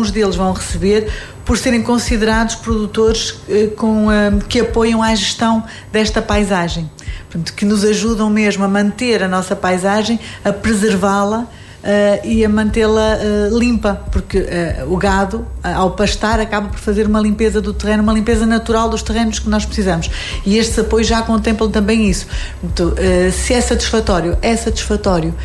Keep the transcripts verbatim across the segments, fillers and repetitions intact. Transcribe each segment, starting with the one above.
alguns deles vão receber por serem considerados produtores eh, com, eh, que apoiam a gestão desta paisagem, portanto, que nos ajudam mesmo a manter a nossa paisagem, a preservá-la Uh, e a mantê-la uh, limpa, porque uh, o gado, uh, ao pastar, acaba por fazer uma limpeza do terreno, uma limpeza natural dos terrenos que nós precisamos. E estes apoios já contemplam também isso. Então, uh, se é satisfatório, é satisfatório,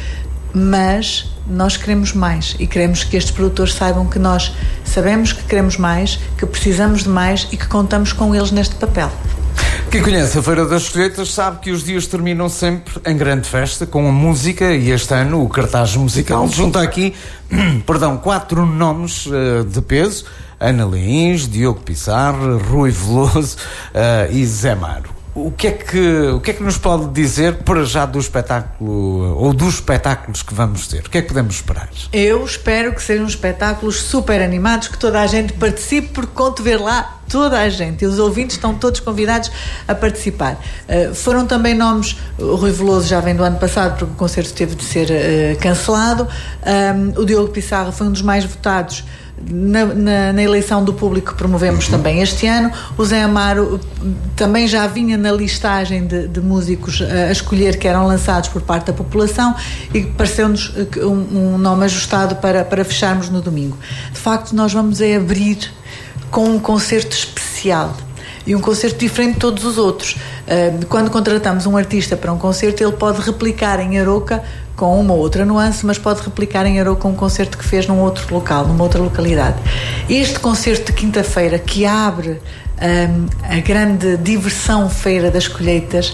mas nós queremos mais e queremos que estes produtores saibam que nós sabemos que queremos mais, que precisamos de mais e que contamos com eles neste papel. Quem conhece a Feira das Colheitas sabe que os dias terminam sempre em grande festa, com a música, e este ano o cartaz musical junta aqui, perdão, quatro nomes uh, de peso: Ana Leins, Diogo Pissarra, Rui Veloso uh, e Zé Amaro. O que, é que, o que é que nos pode dizer para já do espetáculo, ou dos espetáculos que vamos ter? O que é que podemos esperar? Eu espero que sejam espetáculos super animados, que toda a gente participe, porque conto ver lá toda a gente, e os ouvintes estão todos convidados a participar. Uh, foram também nomes, o Rui Veloso já vem do ano passado, porque o concerto teve de ser uh, cancelado. Um, o Diogo Pissarra foi um dos mais votados Na, na, na eleição do público que promovemos uhum. também este ano. O Zé Amaro também já vinha na listagem de, de músicos a, a escolher, que eram lançados por parte da população, e pareceu-nos um, um nome ajustado para, para fecharmos no domingo. De facto, nós vamos é abrir com um concerto especial e um concerto diferente de todos os outros. Quando contratamos um artista para um concerto, ele pode replicar em Aroca com uma ou outra nuance, mas pode replicar em Aroca um concerto que fez num outro local, numa outra localidade. Este concerto de quinta-feira, que abre um, a grande diversão Feira das Colheitas,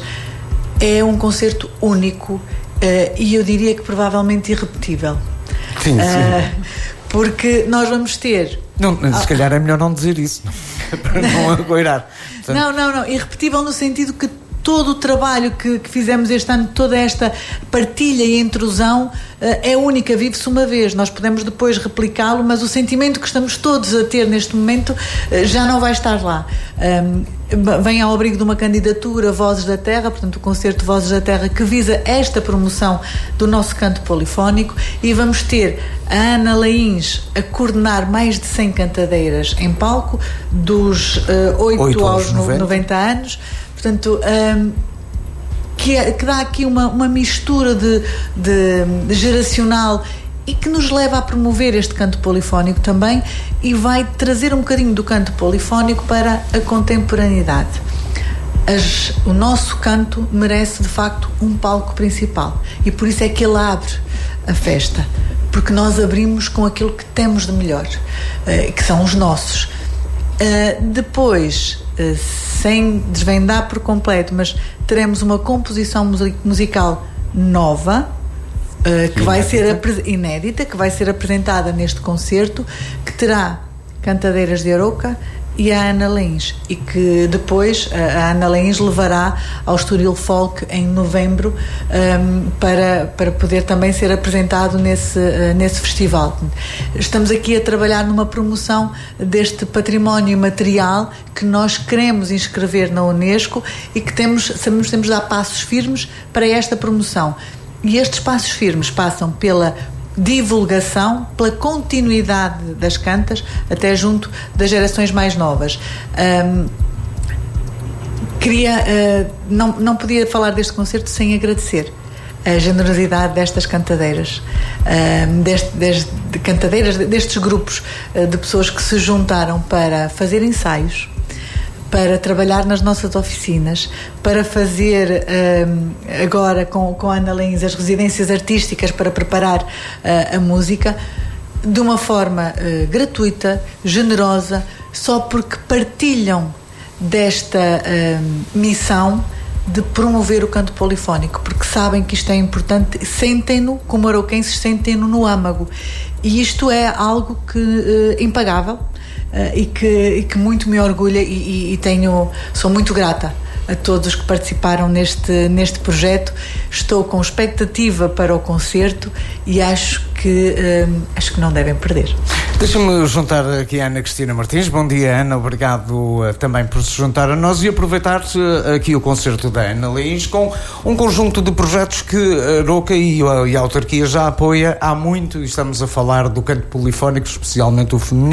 é um concerto único uh, e eu diria que provavelmente irrepetível. Sim, sim. Uh, porque nós vamos ter... Não, se calhar é melhor não dizer isso, para não agoirar. Portanto... Não, não, não. Irrepetível no sentido que todo o trabalho que, que fizemos este ano, toda esta partilha e intrusão uh, é única, vive-se uma vez. Nós podemos depois replicá-lo, mas o sentimento que estamos todos a ter neste momento uh, já não vai estar lá. Um, vem ao abrigo de uma candidatura, Vozes da Terra, portanto o concerto Vozes da Terra, que visa esta promoção do nosso canto polifónico, e vamos ter a Ana Leins a coordenar mais de cem cantadeiras em palco, dos uh, oito aos noventa anos. Portanto, um, que, é, que dá aqui uma, uma mistura de, de, de geracional e que nos leva a promover este canto polifónico também, e vai trazer um bocadinho do canto polifónico para a contemporaneidade. As, o nosso canto merece, de facto, um palco principal, e por isso é que ele abre a festa, porque nós abrimos com aquilo que temos de melhor, uh, que são os nossos. Uh, depois, uh, sem desvendar por completo, mas teremos uma composição musical nova, uh, que vai ser inédita, que vai ser apresentada neste concerto, que terá cantadeiras de Aroca e a Ana Leins, e que depois a Ana Leins levará ao Estoril Folk em novembro, um, para, para poder também ser apresentado nesse, uh, nesse festival. Estamos aqui a trabalhar numa promoção deste património material que nós queremos inscrever na Unesco, e que temos, sabemos, temos de dar passos firmes para esta promoção. E estes passos firmes passam pela divulgação, pela continuidade das cantas até junto das gerações mais novas. Um, queria uh, não, não podia falar deste concerto sem agradecer a generosidade destas cantadeiras, um, deste, deste, de cantadeiras destes grupos uh, de pessoas que se juntaram para fazer ensaios, para trabalhar nas nossas oficinas, para fazer um, agora com, com a Ana Leins as residências artísticas para preparar uh, a música de uma forma uh, gratuita, generosa, só porque partilham desta uh, missão de promover o canto polifónico, porque sabem que isto é importante, sentem-no, como arauquenses sentem-no no âmago, e isto é algo que uh, impagável. Uh, e, que, e que muito me orgulha, e, e, e tenho, sou muito grata a todos os que participaram neste, neste projeto. Estou com expectativa para o concerto e acho que, uh, acho que não devem perder. Deixa-me juntar aqui a Ana Cristina Martins. Bom dia, Ana, obrigado uh, também por se juntar a nós, e aproveitar uh, aqui o concerto da Ana Leins com um conjunto de projetos que a Aroca e a, e a autarquia já apoia há muito, e estamos a falar do canto polifónico, especialmente o feminino.